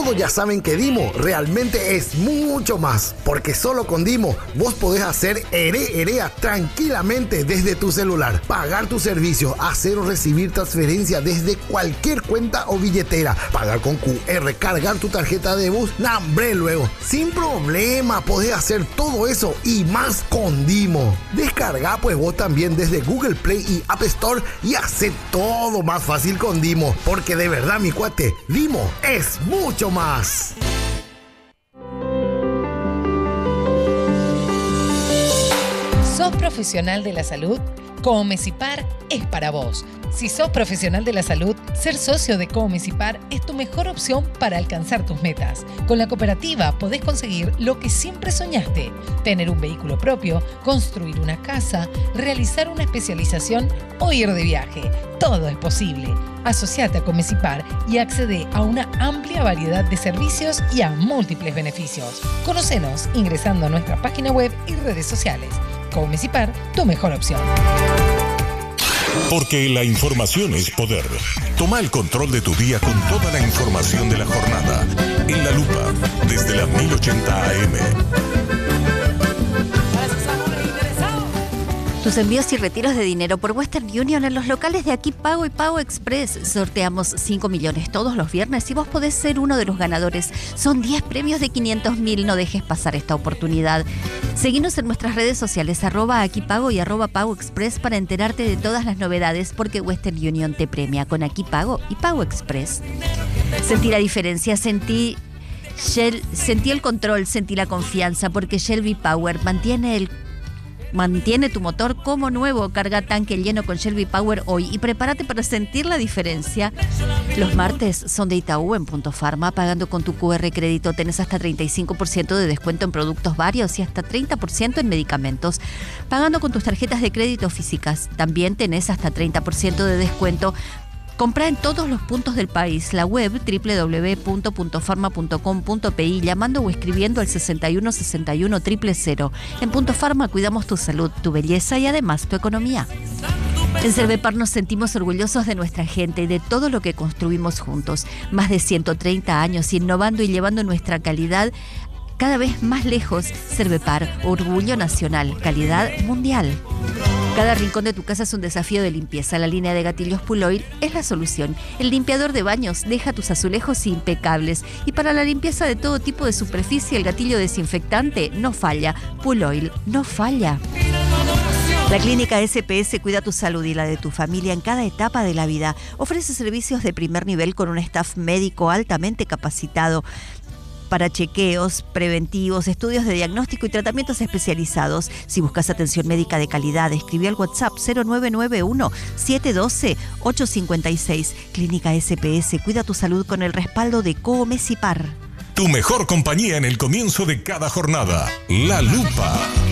todos ya saben que Dimo realmente es mucho más, porque solo con Dimo vos podés hacer herea tranquilamente desde tu celular, pagar tu servicio, hacer o recibir transferencia desde cualquier cuenta o billetera, pagar con QR, cargar tu tarjeta de bus, ¡nambre! Luego, sin problema podés hacer todo eso y más con Dimo. Descarga pues vos también desde Google Play y App Store y hace todo más fácil con Dimo, porque de verdad, mi cuate, Dimo es mucho más. ¿Sos profesional de la salud? Comecipar es para vos. Si sos profesional de la salud, ser socio de Comecipar es tu mejor opción para alcanzar tus metas. Con la cooperativa podés conseguir lo que siempre soñaste: tener un vehículo propio, construir una casa, realizar una especialización o ir de viaje. Todo es posible. Asociate a Comecipar y accede a una amplia variedad de servicios y a múltiples beneficios. Conocenos ingresando a nuestra página web y redes sociales. Comecipar, tu mejor opción. Porque la información es poder. Toma el control de tu día con toda la información de la jornada. En La Lupa, desde la 1080 AM. Tus envíos y retiros de dinero por Western Union en los locales de Aquí Pago y Pago Express. Sorteamos 5 millones todos los viernes y vos podés ser uno de los ganadores. Son 10 premios de 500.000. No dejes pasar esta oportunidad. Seguinos en nuestras redes sociales @Aquí Pago y @Pago Express para enterarte de todas las novedades, porque Western Union te premia con Aquí Pago y Pago Express. Sentí la diferencia, sentí el control, sentí la confianza, porque Shell V-Power mantiene tu motor como nuevo. Carga tanque lleno con Shell V-Power hoy y prepárate para sentir la diferencia. Los martes son de Itaú en Punto Pharma. Pagando con tu QR crédito tenés hasta 35% de descuento en productos varios y hasta 30% en medicamentos. Pagando con tus tarjetas de crédito físicas también tenés hasta 30% de descuento. Compra en todos los puntos del país. La web www.puntofarma.com.pi, llamando o escribiendo al 61 61 000. En Punto Farma cuidamos tu salud, tu belleza y además tu economía. En Cervepar nos sentimos orgullosos de nuestra gente y de todo lo que construimos juntos. Más de 130 años innovando y llevando nuestra calidad cada vez más lejos. Cervepar, orgullo nacional, calidad mundial. Cada rincón de tu casa es un desafío de limpieza. La línea de gatillos Puloil es la solución. El limpiador de baños deja tus azulejos impecables. Y para la limpieza de todo tipo de superficie, el gatillo desinfectante no falla. Puloil no falla. La clínica SPS cuida tu salud y la de tu familia en cada etapa de la vida. Ofrece servicios de primer nivel con un staff médico altamente capacitado para chequeos preventivos, estudios de diagnóstico y tratamientos especializados. Si buscas atención médica de calidad, escribí al WhatsApp 0991-712-856. Clínica SPS, cuida tu salud con el respaldo de Comecipar. Tu mejor compañía en el comienzo de cada jornada. La Lupa.